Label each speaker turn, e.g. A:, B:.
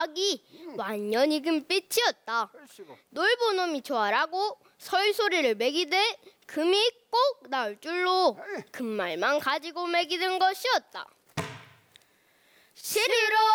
A: 이 완연 익은 빛이었다. 놀보 놈이 좋아라고 설소리를 매기되 금이 꼭 나올 줄로 금말만 가지고 매기는 것이었다. 시리로